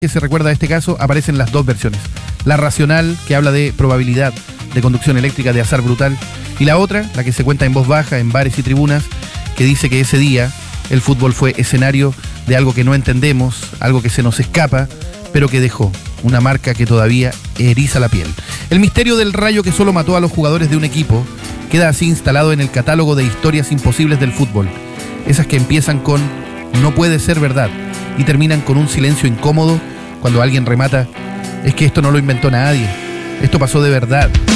que se recuerda a este caso, aparecen las dos versiones. La racional, que habla de probabilidad de conducción eléctrica de azar brutal, y la otra, la que se cuenta en voz baja, en bares y tribunas, que dice que ese día el fútbol fue escenario de algo que no entendemos, algo que se nos escapa, pero que dejó una marca que todavía eriza la piel. El misterio del rayo que solo mató a los jugadores de un equipo queda así instalado en el catálogo de historias imposibles del fútbol. Esas que empiezan con "no puede ser verdad" y terminan con un silencio incómodo cuando alguien remata: "es que esto no lo inventó nadie, esto pasó de verdad".